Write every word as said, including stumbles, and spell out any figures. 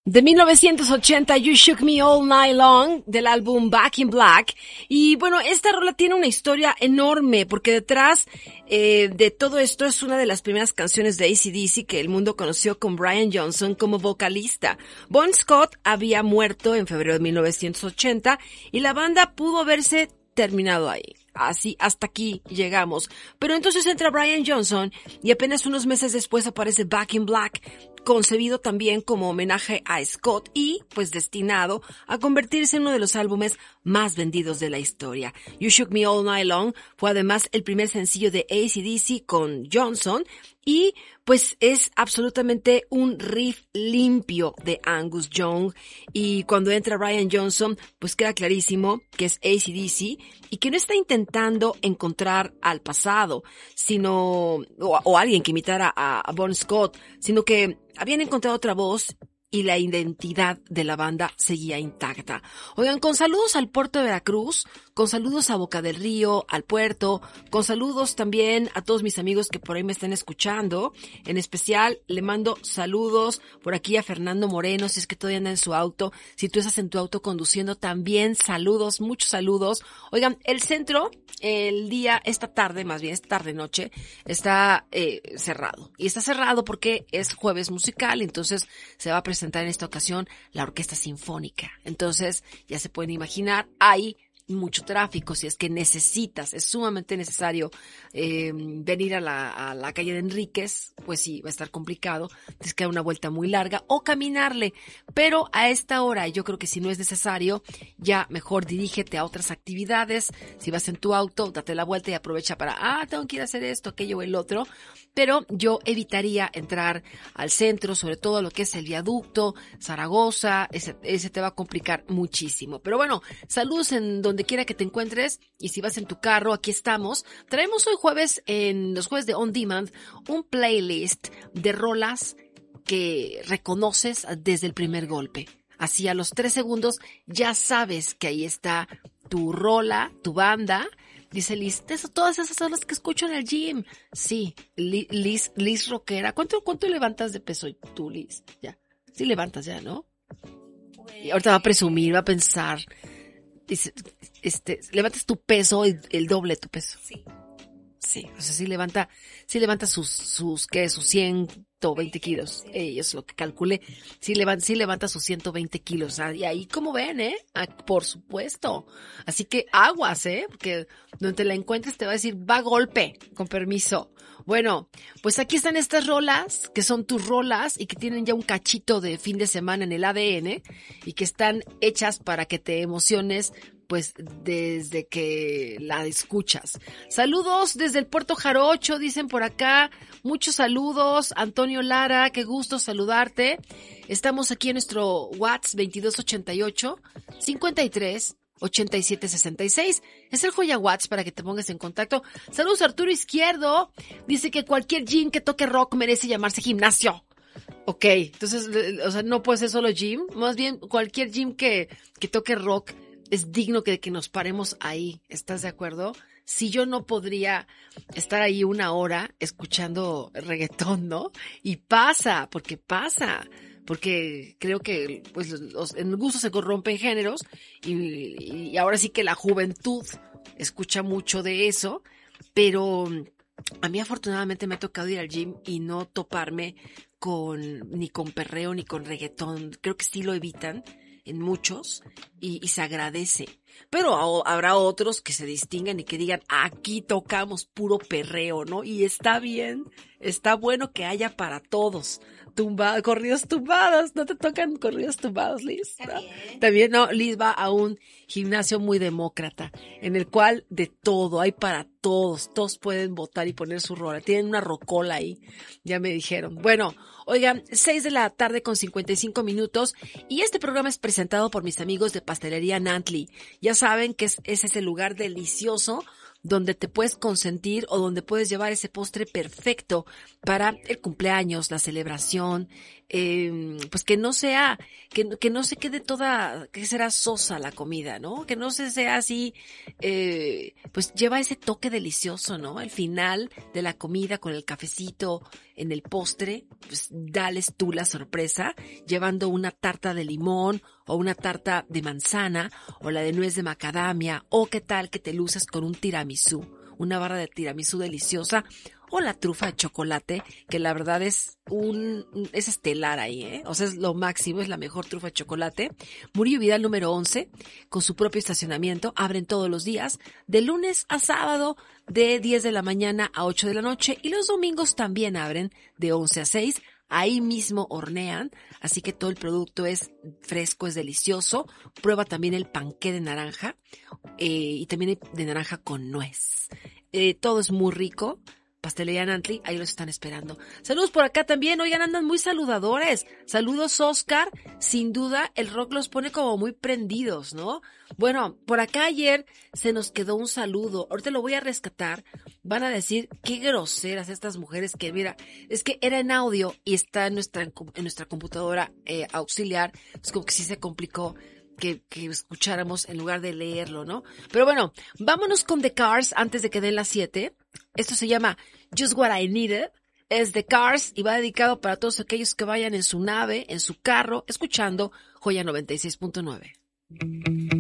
De mil novecientos ochenta, You Shook Me All Night Long, del álbum Back in Black. Y bueno, esta rola tiene una historia enorme, porque detrás eh, de todo esto es una de las primeras canciones de A C D C que el mundo conoció con Brian Johnson como vocalista. Bon Scott había muerto en febrero de mil novecientos ochenta y la banda pudo verse terminado ahí. Así, hasta aquí llegamos. Pero entonces entra Brian Johnson y apenas unos meses después aparece Back in Black, concebido también como homenaje a Scott y, pues, destinado a convertirse en uno de los álbumes más vendidos de la historia. You Shook Me All Night Long fue además el primer sencillo de A C D C con Johnson y, pues, es absolutamente un riff limpio de Angus Young. Y cuando entra Brian Johnson, pues queda clarísimo que es A C D C y que no está intentando encontrar al pasado, sino, o, o alguien que imitara a, a Bon Scott, sino que habían encontrado otra voz y la identidad de la banda seguía intacta. Oigan, con saludos al puerto de Veracruz, con saludos a Boca del Río, al puerto, con saludos también a todos mis amigos que por ahí me están escuchando. En especial, le mando saludos por aquí a Fernando Moreno, si es que todavía anda en su auto. Si tú estás en tu auto conduciendo, también saludos, muchos saludos. Oigan, el centro, el día, esta tarde, más bien, esta tarde-noche, está eh, cerrado. Y está cerrado porque es jueves musical, entonces se va a presentar en esta ocasión la Orquesta Sinfónica. Entonces, ya se pueden imaginar, hay mucho tráfico. Si es que necesitas, es sumamente necesario eh, venir a la, a la calle de Enríquez, pues sí, va a estar complicado. Tienes que dar una vuelta muy larga o caminarle. Pero a esta hora, yo creo que si no es necesario, ya mejor dirígete a otras actividades. Si vas en tu auto, date la vuelta y aprovecha para, ah, tengo que ir a hacer esto, aquello o el otro. Pero yo evitaría entrar al centro, sobre todo lo que es el viaducto, Zaragoza, ese, ese te va a complicar muchísimo. Pero bueno, saludos en donde quiera que te encuentres, y si vas en tu carro, aquí estamos. Traemos hoy jueves, en los jueves de On Demand, un playlist de rolas que reconoces desde el primer golpe. Así a los tres segundos ya sabes que ahí está tu rola, tu banda. Dice Liz, eso, todas esas son las que escucho en el gym. Sí, Liz, Liz rockera. ¿Cuánto, cuánto levantas de peso tú, Liz? Ya. Sí levantas ya, ¿no? Y ahorita va a presumir, va a pensar. Dice, este, levantas tu peso, el, el doble de tu peso. Sí. Sí, o sea, sí levanta, sí levanta sus, sus, ¿qué? Sus ciento veinte kilos. Eh, es lo que calculé. Sí levanta, sí levanta sus ciento veinte kilos. Ah, y ahí, como ven, ¿eh? Ah, por supuesto. Así que aguas, ¿eh? Porque donde te la encuentres te va a decir, va a golpe, con permiso. Bueno, pues aquí están estas rolas, que son tus rolas y que tienen ya un cachito de fin de semana en el A D N y que están hechas para que te emociones, pues desde que la escuchas. Saludos desde el Puerto Jarocho, dicen por acá. Muchos saludos. Antonio Lara, qué gusto saludarte. Estamos aquí en nuestro WhatsApp veintidós ochenta y ocho, cincuenta y tres, ochenta y siete sesenta y seis. Es el Joya WhatsApp para que te pongas en contacto. Saludos Arturo Izquierdo. Dice que cualquier gym que toque rock merece llamarse gimnasio. Ok, entonces, o sea, no puede ser solo gym. Más bien, cualquier gym que, que toque rock es digno que, que nos paremos ahí. ¿Estás de acuerdo? Si yo no podría estar ahí una hora escuchando reggaetón, ¿no? Y pasa, porque pasa. Porque creo que pues los, en gusto se corrompen géneros y, y ahora sí que la juventud escucha mucho de eso, pero a mí afortunadamente me ha tocado ir al gym y no toparme con ni con perreo ni con reggaetón. Creo que sí lo evitan en muchos y, y se agradece. Pero a, habrá otros que se distingan y que digan, aquí tocamos puro perreo, ¿no? Y está bien, está bueno que haya para todos. Tumba, corridos tumbados, ¿no te tocan corridos tumbados, Liz? ¿No? También. También, no, Liz va a un gimnasio muy demócrata, en el cual de todo, hay para todos, todos pueden votar y poner su rola, tienen una rocola ahí, ya me dijeron. Bueno, oigan, seis de la tarde con cincuenta y cinco minutos, y este programa es presentado por mis amigos de Pastelería Nantli. Ya saben que es, es ese lugar delicioso donde te puedes consentir o donde puedes llevar ese postre perfecto para el cumpleaños, la celebración, eh, pues que no sea, que, que no se quede toda, que será sosa la comida, ¿no? Que no se sea así, eh, pues lleva ese toque delicioso, ¿no? Al final de la comida con el cafecito en el postre, pues dales tú la sorpresa llevando una tarta de limón o una tarta de manzana o la de nuez de macadamia, o qué tal que te luces con un tiramisú, una barra de tiramisú deliciosa, o la trufa de chocolate, que la verdad es un, es estelar ahí, ¿eh? O sea, es lo máximo, es la mejor trufa de chocolate. Murillo Vidal número once, con su propio estacionamiento, abren todos los días, de lunes a sábado, de diez de la mañana a ocho de la noche, y los domingos también abren de once a seis, ahí mismo hornean, así que todo el producto es fresco, es delicioso. Prueba también el panqué de naranja, eh, y también de naranja con nuez. Eh, todo es muy rico. Pastelería Nantli, ahí los están esperando. Saludos por acá también, oigan, andan muy saludadores. Saludos, Oscar. Sin duda, el rock los pone como muy prendidos, ¿no? Bueno, por acá ayer se nos quedó un saludo. Ahorita lo voy a rescatar. Van a decir, qué groseras estas mujeres que, mira, es que era en audio y está en nuestra, en nuestra computadora eh, auxiliar. Es como que sí se complicó. Que, que escucháramos en lugar de leerlo, ¿no? Pero bueno, vámonos con The Cars antes de que den las siete. Esto se llama Just What I Needed. Es The Cars y va dedicado para todos aquellos que vayan en su nave, en su carro, escuchando Joya noventa y seis punto nueve.